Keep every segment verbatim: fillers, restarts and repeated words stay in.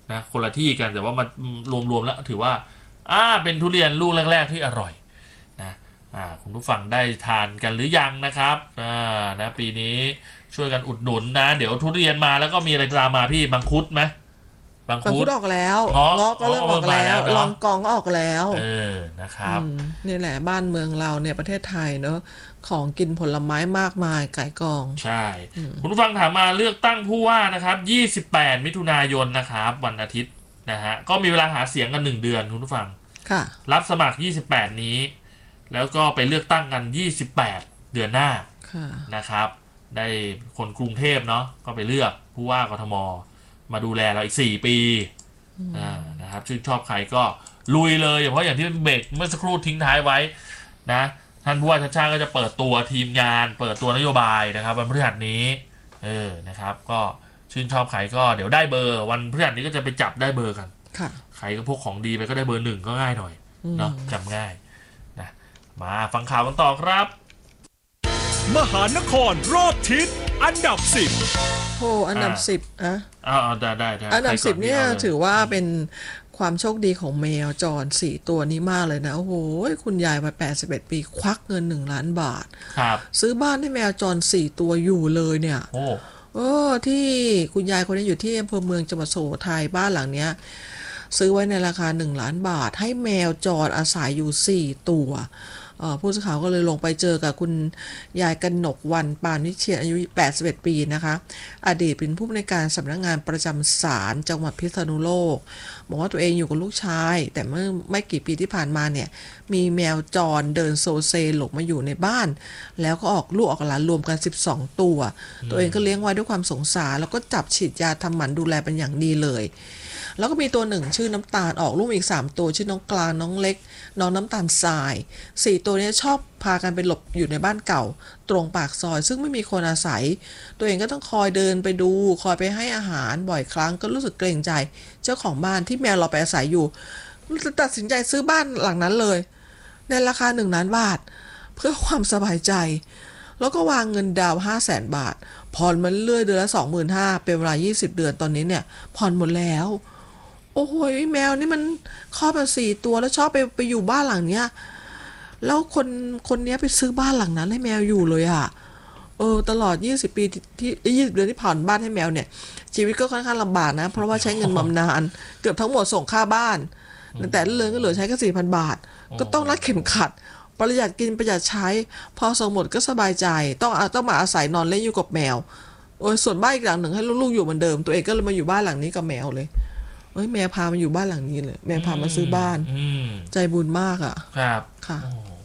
นะคนละที่กันแต่ว่ามันรวมๆแล้วถือว่าอ่าเป็นทุเรียนลูกแรกๆที่อร่อยนะอ่าคุณผู้ฟังได้ทานกันหรือยังนะครับอ่านะปีนี้ช่วยกันอุดหนุนนะเดี๋ยวทุเรียนมาแล้วก็มีอะไรตามมาพี่มังคุดไหมมังมังคุดคุดออกแล้วเงาะเงาะก็เริ่มออกแล้วลองกองก็ออกแล้วเออนะครับนี่แหละบ้านเมืองเราเนี่ยประเทศไทยเนอะของกินผลไม้มากมายไก่กองใช่คุณผู้ฟังถามมาเลือกตั้งผู้ว่านะครับยี่สิบแปดมิถุนายนนะครับวันอาทิตย์นะฮะก็มีเวลาหาเสียงกันหนึ่งเดือนคุณผู้ฟังค่ะรับสมัครยี่สิบแปดนี้แล้วก็ไปเลือกตั้งกันยี่สิบแปดเดือนหน้านะครับได้คนกรุงเทพเนาะก็ไปเลือกผู้ว่ากทมมาดูแลเราอีกสี่ปีอ่านะครับชื่นชอบใครก็ลุยเลยเพราะอย่างที่เบรกเมื่อสักครู่ทิ้งท้ายไว้นะท่านผู้ว่าชาติชาติก็จะเปิดตัวทีมงานเปิดตัวนโยบายนะครับวันพฤหัสนี้เออนะครับก็ชื่นชอบใครก็เดี๋ยวได้เบอร์วันพฤหัสนี้ก็จะไปจับได้เบอร์กันใครก็พวกของดีไปก็ได้เบอร์หนึ่งก็ง่ายหน่อยเนาะจำง่ายนะมาฟังข่าวกันต่อครับมหานครรอบทิศอันดับสิบโอ้อันดับสิบอ่ะอ้าวได้ได้อันดับสิบเนี่ยถือว่าเป็นความโชคดีของแมวจรสี่ตัวนี้มากเลยนะโอ้โหคุณยายวัยแปดสิบเอ็ดปีควักเงินหนึ่งล้านบาทครับซื้อบ้านให้แมวจรสี่ตัวอยู่เลยเนี่ยโอ้เออที่คุณยายคนนี้อยู่ที่อำเภอเมืองจังหวัดสุโขทัยบ้านหลังเนี้ยซื้อไว้ในราคาหนึ่งล้านบาทให้แมวจรอาศัยอยู่สี่ตัวผู้สื่อข่าวก็เลยลงไปเจอกับคุณยายกนกวรรณปานวิเชียรอายุแปดสิบเอ็ดปีนะคะอดีตเป็นผู้อำนวยการสำนักงานประจำศาลจังหวัดพิษณุโลกบอกว่าตัวเองอยู่กับลูกชายแต่เมื่อไม่กี่ปีที่ผ่านมาเนี่ยมีแมวจรเดินโซเซหลงมาอยู่ในบ้านแล้วก็ออกลูกออกหลานรวมกันสิบสองตัวตัวเองก็เลี้ยงไว้ด้วยความสงสารแล้วก็จับฉีดยาทำหมันดูแลเป็นอย่างดีเลยแล้วก็มีตัวหนึ่งชื่อน้ำตาลออกลูกอีกสามตัวชื่อน้องกลางน้องเล็กน้องน้ำตาลทรายสี่ตัวนี้ชอบพากันไปหลบอยู่ในบ้านเก่าตรงปากซอยซึ่งไม่มีคนอาศัยตัวเองก็ต้องคอยเดินไปดูคอยไปให้อาหารบ่อยครั้งก็รู้สึกเกรงใจเจ้าของบ้านที่แมวเราไปอาศัยอยู่ตัดสินใจซื้อบ้านหลังนั้นเลยในราคาหนึ่งล้านบาทเพื่อความสบายใจแล้วก็วางเงินดาวห้าแสนบาทผ่อนมันเรื่อยเดือนละสองหมื่นห้าเป็นเวลายี่สิบเดือนตอนนี้เนี่ยผ่อนหมดแล้วโอ้โหแมวนี่มันครอบมาสี่ตัวแล้วชอบไปไปอยู่บ้านหลังเนี้ยแล้วคนคนนี้ไปซื้อบ้านหลังนั้นให้แมวอยู่เลยอ่ะเออตลอดยี่สิบปีที่ยี่สิบเดือนที่ผ่อนบ้านให้แมวเนี่ยชีวิตก็ค่อนข้างลำบากนะเพราะว่าใช้เงินบำนาญเกือบทั้งหมดส่งค่าบ้านแต่เหลือก็เหลือใช้แค่สี่พันบาทก็ต้องรัดเข็มขัดประหยัดกินประหยัดใช้พอส่งหมดก็สบายใจต้องต้องมาอาศัยนอนเล่นอยู่กับแมวโอ้ยส่วนบ้านอีกหลังหนึ่งให้ลูกๆอยู่เหมือนเดิมตัวเองก็เลยมาอยู่บ้านหลังนี้กับแมวเลยเฮ้ยแม่พามาอยู่บ้านหลังนี้เลยแม่พามาซื้อบ้านใจบุญมากอ่ะครับค่ะ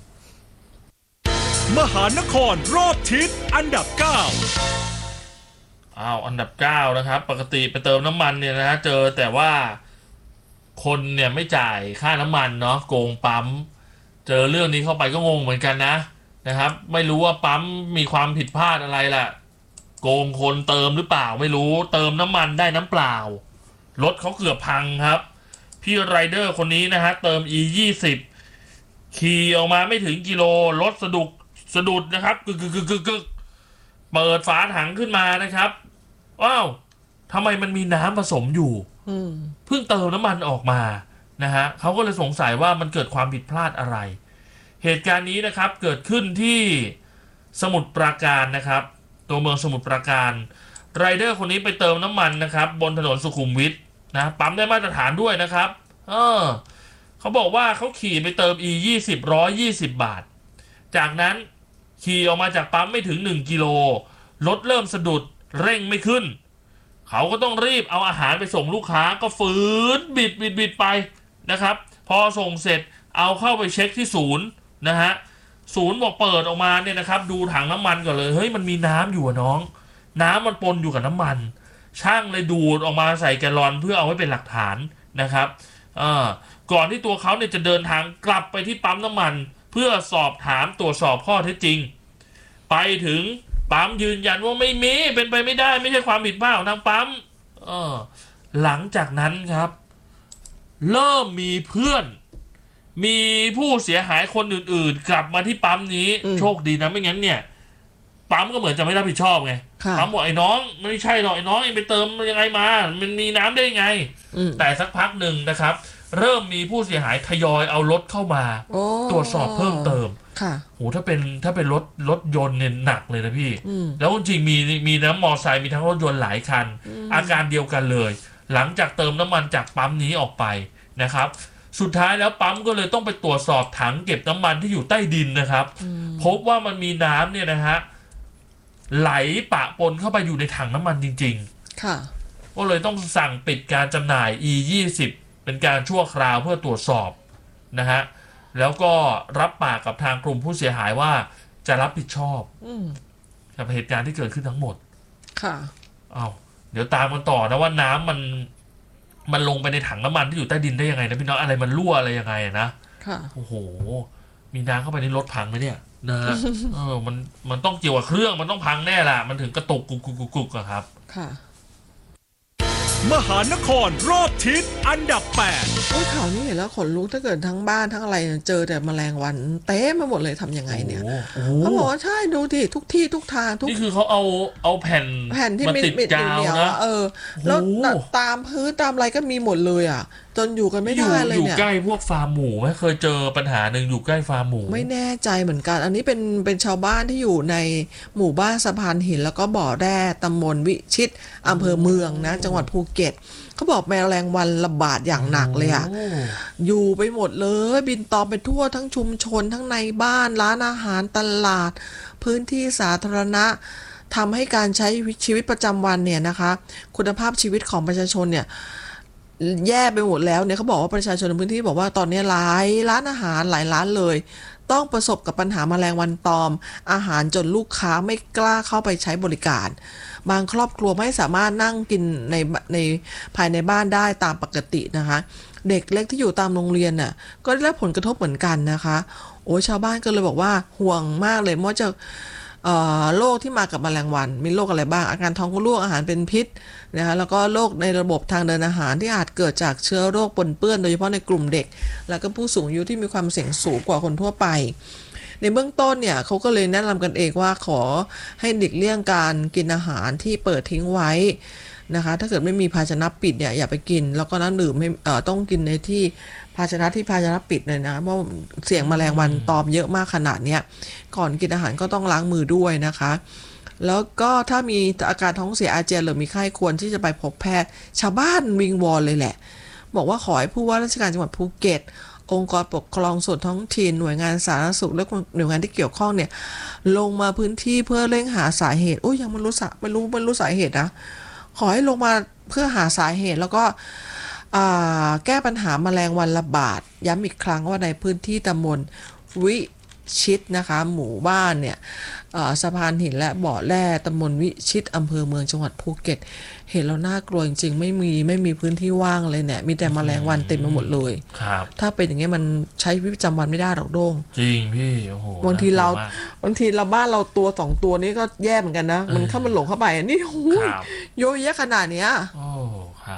มหานครรอบทิศอันดับเก้าอ้าวอันดับเก้านะครับปกติไปเติมน้ำมันเนี่ยนะเจอแต่ว่าคนเนี่ยไม่จ่ายค่าน้ำมันเนาะโกงปั๊มเจอเรื่องนี้เข้าไปก็งงเหมือนกันนะนะครับไม่รู้ว่าปั๊มมีความผิดพลาดอะไรล่ะโกงคนเติมหรือเปล่าไม่รู้เติมน้ำมันได้น้ำเปล่ารถเขาเกือบพังครับพี่ไรเดอร์คนนี้นะฮะเติม อี ยี่สิบ ขี่ออกมาไม่ถึงกิโลรถสะดุดสะดุดนะครับกึกกึกกึกกึกกึกเปิดฝาถังขึ้นมานะครับว้าวทำไมมันมีน้ำผสมอยู่เพิ่งเติมน้ำมันออกมานะฮะเขาก็เลยสงสัยว่ามันเกิดความผิดพลาดอะไรเหตุการณ์นี้นะครับเกิดขึ้นที่สมุทรปราการนะครับตัวเมืองสมุทรปราการไรเดอร์คนนี้ไปเติมน้ำมันนะครับบนถนนสุขุมวิทนะปั๊มได้มาตรฐานด้วยนะครับเออเขาบอกว่าเขาขี่ไปเติม อี ยี่สิบ หนึ่งร้อยยี่สิบบาทจากนั้นขี่ออกมาจากปั๊มไม่ถึงหนึ่งกิโลรถเริ่มสะดุดเร่งไม่ขึ้นเขาก็ต้องรีบเอาอาหารไปส่งลูกค้าก็ฝืนบิดบิดบิดไปนะครับพอส่งเสร็จเอาเข้าไปเช็คที่ศูนย์นะฮะศูนย์บอกเปิดออกมาเนี่ยนะครับดูถังน้ำมันก่อนเลยเฮ้ยมันมีน้ำอยู่อะน้องน้ำมันปนอยู่กับน้ำมันช่างเลยดูดออกมาใส่แกลลอนเพื่อเอาไว้เป็นหลักฐานนะครับก่อนที่ตัวเขาเนี่ยจะเดินทางกลับไปที่ปั๊มน้ำมันเพื่อสอบถามตรวจสอบข้อเท็จจริงไปถึงปั๊มยืนยันว่าไม่มีเป็นไปไม่ได้ไม่ใช่ความผิดพลาดของทางปั๊มหลังจากนั้นครับเริ่มมีเพื่อนมีผู้เสียหายคนอื่นๆกลับมาที่ปั๊มนี้โชคดีนะไม่งั้นเนี่ยปั๊มก็เหมือนจะไม่รับผิดชอบไงค่ะปั๊มบอกไอ้น้องไม่ใช่หรอกไอ้น้องเองไปเติมยังไงมามันมีน้ำได้ยังไงอืมแต่สักพักหนึ่งนะครับ เริ่มมีผู้เสียหายทยอยเอารถเข้ามาโอ้ตรวจสอบเพิ่มเติมค่ะโหถ้าเป็นถ้าเป็นรถรถยนต์เนี่ยหนักเลยนะพี่อืมแล้วจริงๆมีมีน้ำมอไซค์มีทั้งรถยนต์หลายคัน อาการเดียวกันเลย หลังจากเติมน้ำมันจากปั๊มนี้ออกไปนะครับ สุดท้ายแล้วปั๊มก็เลยต้องไปตรวจสอบถังเก็บน้ำมันที่อยู่ใต้ดินนะครับ พบว่ามันมีน้ำเนี่ยนะฮะไหลปะปนเข้าไปอยู่ในถังน้ำมันจริงค่ะๆ ก็เลยต้องสั่งปิดการจำหน่าย อี ยี่สิบ เป็นการชั่วคราวเพื่อตรวจสอบนะฮะแล้วก็รับปากกับทางกลุ่มผู้เสียหายว่าจะรับผิดชอบอืมกับเหตุการณ์ที่เกิดขึ้นทั้งหมดค่ะอ้าวเดี๋ยวตามกันต่อนะว่าน้ำมันมันลงไปในถังน้ำมันที่อยู่ใต้ดินได้ยังไงนะพี่น้องอะไรมันรั่วอะไรยังไงอะนะค่ะโอ้โหมีน้ำเข้าไปในรถพังไหมเนี่ยนะฮะ เออมันมันต้องเกี่ยวกับเครื่องมันต้องพังแน่ละมันถึงกระตุกกุกกุกกุกกุกอะครับค่ะมหานครรอบทิศอันดับแปดโอ้ยข่าวนี้เห็นแล้วขนลุกถ้าเกิดทั้งบ้านทั้งอะไรเนี่ยเจอแต่แมลงวันเต็มไปหมดเลยทำยังไงเนี่ยโอ้โหเขาบอกว่าใช่ดูดิทุกที่ทุกทางทุกนี่คือเขาเอาเอาแผ่นแผ่นที่มามิดติดมิดกาวเหนียวๆนะอะเออ แล้วโอ้โหตามพื้นตามอะไรก็มีหมดเลยอ่ะ จนอยู่กันไม่อยู่ได้เลยอยู่เนี่ยใกล้พวกฟาร์มหมูไหมเคยเจอปัญหาหนึ่งอยู่ใกล้ฟาร์มหมูไม่แน่ใจเหมือนกัน อันนี้เป็นเป็นชาวบ้านที่อยู่ในหมู่บ้านสะพานหินแล้วก็บ่อแร่ตำบลวิชิตอำเภอเมืองนะ จังหวัดภูเก็ตเขาบอกแมลงวันระบาดอย่างหนักเลยอ่ะโอ้อยู่ไปหมดเลยบินตอมไปทั่วทั้งชุมชนทั้งในบ้านร้านอาหารตลาด พื้นที่สาธารณะทำให้การใช้ชีวิตประจำวันเนี่ยนะคะ คุณภาพชีวิตของประชาชนเนี่ยแย่ไปหมดแล้วเนี่ยเขาบอกว่าประชาชนในพื้นที่บอกว่าตอนนี้หลายร้านอาหารหลายร้านเลย ต้องประสบกับปัญหาแมลงวันตอม อาหารจนลูกค้าไม่กล้าเข้าไปใช้บริการ บางครอบครัวไม่สามารถนั่งกินในในภายในบ้านได้ตามปกตินะคะ เด็กเล็กที่อยู่ตามโรงเรียนน่ะก็ได้รับผลกระทบเหมือนกันนะคะ โอ้ยชาวบ้านก็เลยบอกว่าห่วงมากเลยว่าจะเอ่อโรคที่มากับแมลงวันมีโรคอะไรบ้างอาการท้องร่วงอาหารเป็นพิษนะคะแล้วก็โรคในระบบทางเดินอาหารที่อาจเกิดจากเชื้อโรคปนเปื้อนโดยเฉพาะในกลุ่มเด็ก แล้วก็ผู้สูงอายุที่มีความเสี่ยงสูงกว่าคนทั่วไป ในเบื้องต้นเนี่ยเขาก็เลยแนะนำกันเองว่าขอให้หลีกเลี่ยงการกินอาหารที่เปิดทิ้งไว้นะคะถ้าเกิดไม่มีภาชนะปิดเนี่ยอย่าไปกินแล้วก็น้ำดื่มไม่เอ่อต้องกินในที่ภาชนะที่ภาชนะปิดเลยนะเพราะเสี่ยงแมลงวันตอมเยอะมากขนาดเนี้ยก่อนกินอาหารก็ต้องล้างมือด้วยนะคะแล้วก็ถ้ามีอาการท้องเสียอาเจียนหรือมีไข้ควรที่จะไปพบแพทย์ชาวบ้านวิงวอนเลยแหละบอกว่าขอให้ผู้ว่าราชการจังหวัดภูเก็ตองค์กรปกครองส่วนท้องถิ่นหน่วยงานสาธารณสุขและหน่วยงานที่เกี่ยวข้องเนี่ยลงมาพื้นที่เพื่อเร่งหาสาเหตุโอ้ยยังไม่รู้สาไม่รู้ไม่รู้สาเหตุนะขอให้ลงมาเพื่อหาสาเหตุแล้วก็แก้ปัญหาแมลงวันระบาดย้ำอีกครั้งว่าในพื้นที่ตำบลวิชิตนะคะหมู่บ้านเนี่ยสะพานหินและบ่อแร่ตำบลวิชิตอำเภอเมืองจังหวัดภูเก็ตเห็นแล้วน่ากลัวจริงๆไม่มีไม่มีพื้นที่ว่างเลยเนี่ยมีแต่แมลงวันเต็มไปหมดเลยครับถ้าเป็นอย่างเงี้ยมันใช้ชีวิตประจำวันไม่ได้หรอกโด้งจริงพี่โอ้โหบางทีเราน่กลัวมกบางทีเราบ้านเราตัวสองตัวนี้ก็แย่เหมือนกันนะมันเข้ามันหลงเข้าไปนี่โอ้ยครับโยแยะขนาดเนี้ยโอ้ครับ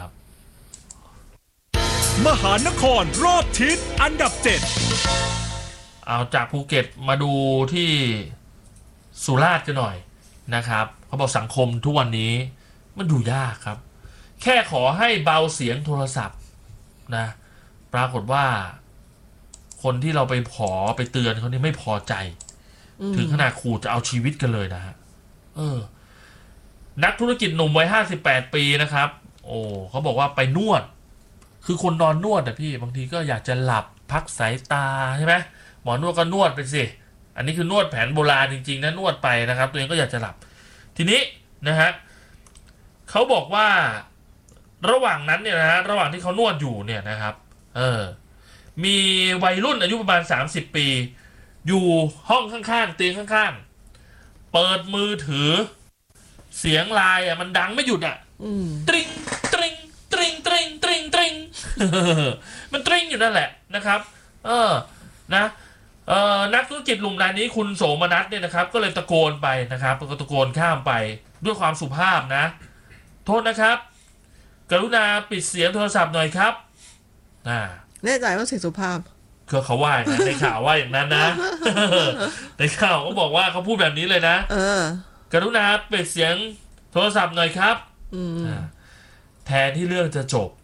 มหานครรอบทิศอันดับเจ็ดเอาจากภูเก็ตมาดูที่สุราษฎร์กันหน่อยนะครับเขาบอกสังคมทุกวันนี้มันดูยากครับ แค่ขอให้เบาเสียงโทรศัพท์นะปรากฏว่าคนที่เราไปขอไปเตือนเขานี่ไม่พอใจ ถึงขนาดขู่จะเอาชีวิตกันเลยนะฮะเออ นักธุรกิจหนุ่มวัยห้าสิบแปดปีนะครับโอ้เขาบอกว่าไปนวด คือคนนอนนวดอะพี่บางทีก็อยากจะหลับพักสายตาใช่ไหมหมอนวดก็นวดไปสิอันนี้คือนวดแผนโบราณจริงๆนะนวดไปนะครับตัวเองก็อยากจะหลับทีนี้นะฮะเขาบอกว่าระหว่างนั้นเนี่ยนะฮะระหว่างที่เขานวดอยู่เนี่ยนะครับเออมีวัยรุ่นอายุประมาณสามสิบปีอยู่ห้องข้างๆเตียงข้างๆเปิดมือถือเสียงไลน์อ่ะมันดังไม่หยุดอ่ะตริงตริงตริงตริงตริงตริงมันตริงอยู่นั่นแหละนะครับเออนะเอ่อนักธุรกิจหนุ่มรายนี้คุณโสมนัสเนี่ยนะครับก็เลยตะโกนไปนะครับก็ตะโกนข้ามไปด้วยความสุภาพนะโทษนะครับกรุณาปิดเสียงโทรศัพท์หน่อยครับอ่าแน่ใจว่าเสียงสุภาพคือเขาว่าอย่างนั้นในข่าวว่าอย่างนั้นนะ ในข่าวเขาบอกว่าเขาพูดแบบนี้เลยนะเออกรุณาปิดเสียงโทรศัพท์หน่อยครับอืมอ่าแทนที่เรื่องจะจบ